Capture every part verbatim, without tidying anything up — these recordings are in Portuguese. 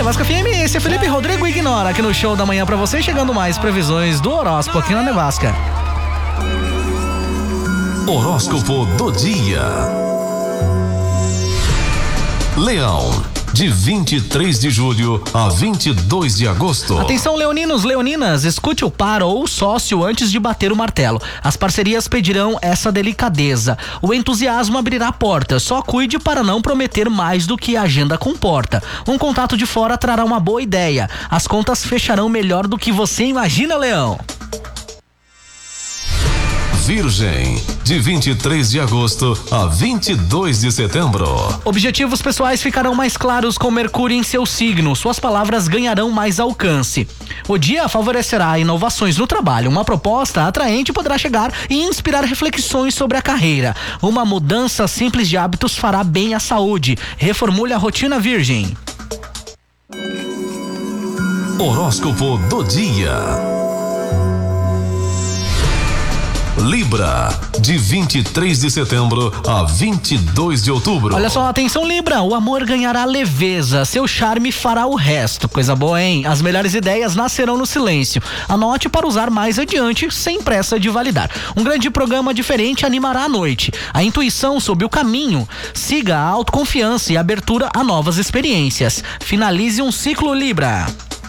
Nevasca F M, esse é Felipe Rodrigo Ignora aqui no Show da Manhã pra você, chegando mais previsões do horóscopo aqui na Nevasca. Horóscopo do dia. Leão, de vinte e três de julho a vinte e dois de agosto. Atenção, leoninos, leoninas, escute o par ou o sócio antes de bater o martelo. As parcerias pedirão essa delicadeza. O entusiasmo abrirá portas, só cuide para não prometer mais do que a agenda comporta. Um contato de fora trará uma boa ideia. As contas fecharão melhor do que você imagina, Leão. Virgem, de vinte e três de agosto a vinte e dois de setembro. Objetivos pessoais ficarão mais claros com Mercúrio em seu signo. Suas palavras ganharão mais alcance. O dia favorecerá inovações no trabalho. Uma proposta atraente poderá chegar e inspirar reflexões sobre a carreira. Uma mudança simples de hábitos fará bem à saúde. Reformule a rotina, Virgem. Horóscopo do dia. Libra, de vinte e três de setembro a vinte e dois de outubro. Olha só, atenção, Libra, o amor ganhará leveza, seu charme fará o resto. Coisa boa, hein? As melhores ideias nascerão no silêncio. Anote para usar mais adiante, sem pressa de validar. Um grande programa diferente animará a noite. A intuição sob o caminho. Siga a autoconfiança e abertura a novas experiências. Finalize um ciclo, Libra.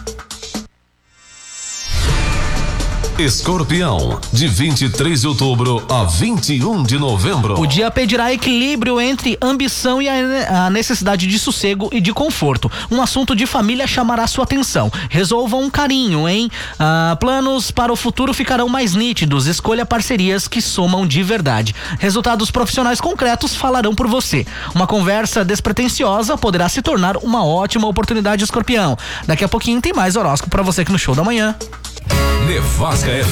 Escorpião, de vinte e três de outubro a vinte e um de novembro. O dia pedirá equilíbrio entre ambição e a necessidade de sossego e de conforto. Um assunto de família chamará sua atenção. Resolva um carinho, hein? Ah, planos para o futuro ficarão mais nítidos. Escolha parcerias que somam de verdade. Resultados profissionais concretos falarão por você. Uma conversa despretensiosa poderá se tornar uma ótima oportunidade, Escorpião. Daqui a pouquinho tem mais horóscopo para você aqui no Show da Manhã. Nevasca F